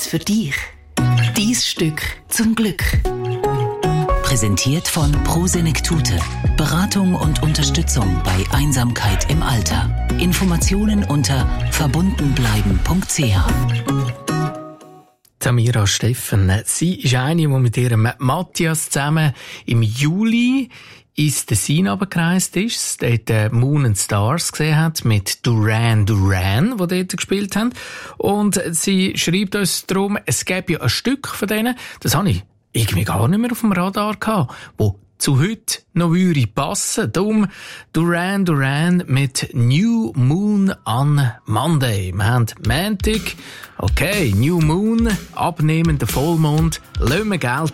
Etwas für dich. Dein Stück zum Glück. Präsentiert von Pro Senectute. Beratung und Unterstützung bei Einsamkeit im Alter. Informationen unter verbundenbleiben.ch. Samira Steffen, sie ist eine, die mit ihrem Matthias zusammen im Juli ins Tessin runtergereist ist, dort Moon and Stars gesehen hat mit Duran Duran, die dort gespielt haben. Und sie schreibt uns darum, es gäbe ja ein Stück von denen, das habe ich irgendwie gar nicht mehr auf dem Radar gehabt, wo zu heute noch würde passen. Darum Duran Duran mit New Moon on Monday. Wir haben Montag, okay, New Moon, abnehmender Vollmond, lassen wir gelten.